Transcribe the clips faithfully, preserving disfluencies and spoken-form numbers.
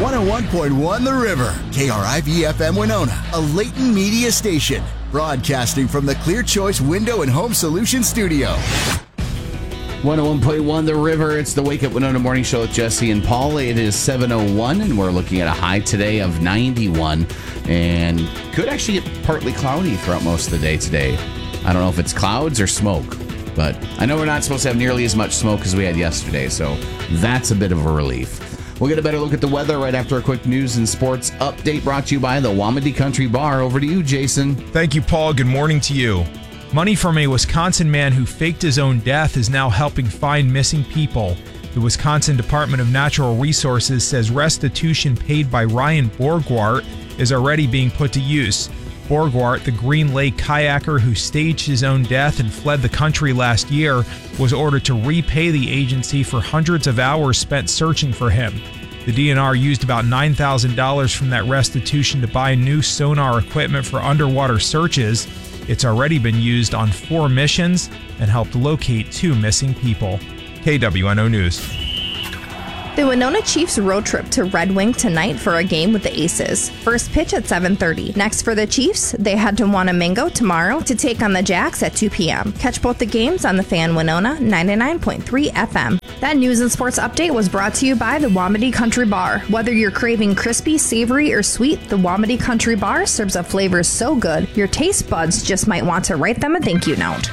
one oh one point one The River, K R I V F M Winona, a Leighton Media station, broadcasting from the Clear Choice Window and Home Solutions studio. one oh one point one The River. It's the Wake Up Winona Morning Show with Jesse and Paul. It is seven oh one, and we're looking at a high today of ninety-one, and could actually get partly cloudy throughout most of the day today. I don't know if it's clouds or smoke, but I know we're not supposed to have nearly as much smoke as we had yesterday, so that's a bit of a relief. We'll get a better look at the weather right after a quick news and sports update brought to you by the Wamedy Country Bar. Over to you, Jason. Thank you, Paul. Good morning to you. Money from a Wisconsin man who faked his own death is now helping find missing people. The Wisconsin Department of Natural Resources says restitution paid by Ryan Borgwart is already being put to use. Borgwart, the Green Lake kayaker who staged his own death and fled the country last year, was ordered to repay the agency for hundreds of hours spent searching for him. The D N R used about nine thousand dollars from that restitution to buy new sonar equipment for underwater searches. It's already been used on four missions and helped locate two missing people. K W N O News. The Winona Chiefs road trip to Red Wing tonight for a game with the Aces. First pitch at seven thirty. Next for the Chiefs, they head to Wanamingo tomorrow to take on the Jacks at two p.m. Catch both the games on the Fan Winona ninety-nine point three F M. That news and sports update was brought to you by the Wamedy Country Bar. Whether you're craving crispy, savory, or sweet, the Wamedy Country Bar serves up flavors so good, your taste buds just might want to write them a thank you note.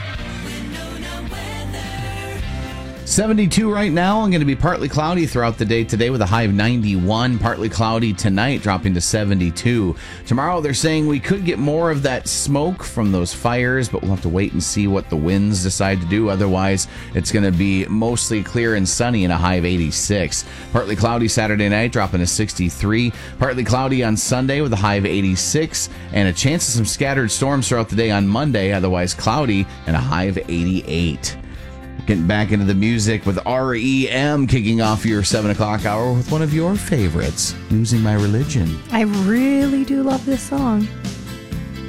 seventy-two right now, and going to be partly cloudy throughout the day today with a high of ninety-one. Partly cloudy tonight, dropping to seventy-two. Tomorrow, they're saying we could get more of that smoke from those fires, but we'll have to wait and see what the winds decide to do. Otherwise, it's going to be mostly clear and sunny and a high of eighty-six. Partly cloudy Saturday night, dropping to sixty-three. Partly cloudy on Sunday with a high of eighty-six, and a chance of some scattered storms throughout the day on Monday. Otherwise, cloudy and a high of eighty-eight. Getting back into the music with R E M, kicking off your seven o'clock hour with one of your favorites, Losing My Religion. I really do love this song.